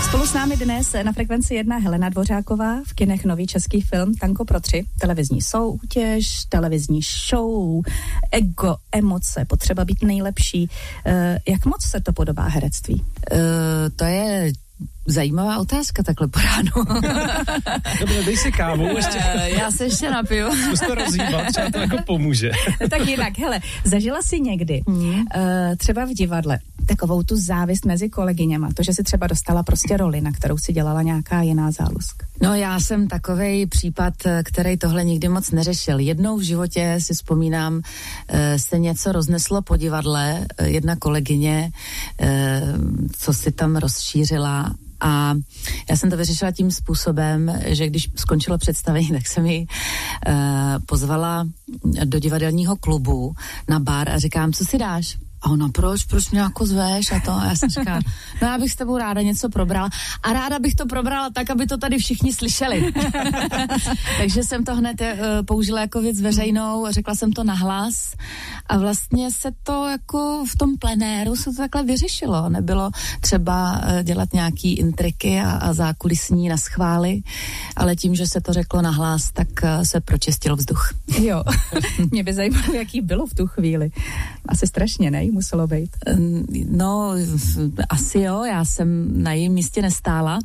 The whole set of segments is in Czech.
Spolu s námi dnes na Frekvenci 1 Helena Dvořáková, v kinech nový český film Tango pro 3, televizní soutěž, televizní show, ego, emoce, potřeba být nejlepší. Jak moc se to podobá herectví? To je zajímavá otázka takhle po ránu. Dobře, dej si kávu ještě. Já se ještě napiju. Zkus to rozhýbat, třeba to jako pomůže. Tak jinak, hele, zažila jsi někdy třeba v divadle takovou tu závist mezi kolegyněma, to, že si třeba dostala prostě roli, na kterou si dělala nějaká jiná záluska? No já jsem takovej případ, který tohle nikdy moc neřešil. Jednou v životě si vzpomínám, se něco rozneslo po divadle, jedna kolegyně, co si tam rozšířila, a já jsem to vyřešila tím způsobem, že když skončilo představení, tak jsem ji pozvala do divadelního klubu na bar a říkám, co si dáš? A ona, proč mě jako zveš a to? A já jsem říkala, no já bych s tebou ráda něco probrala a ráda bych to probrala tak, aby to tady všichni slyšeli. Takže jsem to hned použila jako věc veřejnou, řekla jsem to nahlas a vlastně se to jako v tom plenéru se to takhle vyřešilo. Nebylo třeba dělat nějaký intriky a zákulisní naschvály, ale tím, že se to řeklo nahlas, tak se pročistil vzduch. Jo, mě by zajímalo, jaký bylo v tu chvíli. Asi strašně, ne? Muselo být. No, asi jo, já jsem na jejím místě nestála,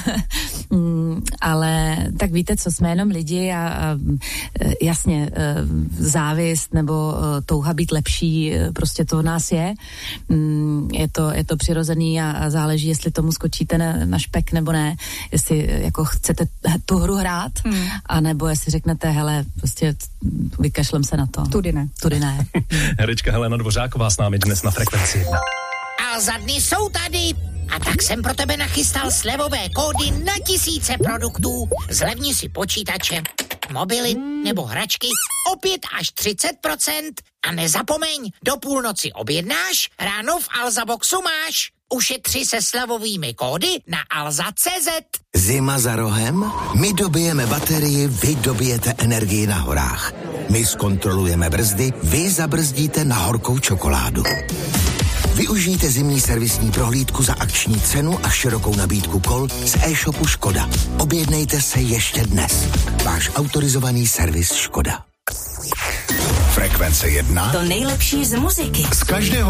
ale tak víte co, jsme jenom lidi a jasně závist nebo touha být lepší, prostě to v nás je. Je to přirozený a záleží, jestli tomu skočíte na špek nebo ne, jestli jako chcete tu hru hrát, a nebo jestli řeknete, hele, prostě vykašlem se na to. Tudy ne. Herečka Helena Dvořáková s námi dnes na Frekvenci 1. A za dny jsou tady. A tak jsem pro tebe nachystal slevové kódy na tisíce produktů. Zlevni si počítače, mobily nebo hračky o 5 až 30%. A nezapomeň, do půlnoci objednáš, ráno v Alza Boxu máš. Ušetři se slevovými kódy na alza.cz. Zima za rohem? My dobijeme baterii, vy dobijete energii na horách. My zkontrolujeme brzdy, vy zabrzdíte na horkou čokoládu. Využijte zimní servisní prohlídku za akční cenu a širokou nabídku kol z e-shopu Škoda. Objednejte se ještě dnes. Váš autorizovaný servis Škoda. Frekvence 1. To nejlepší z muziky. Z každého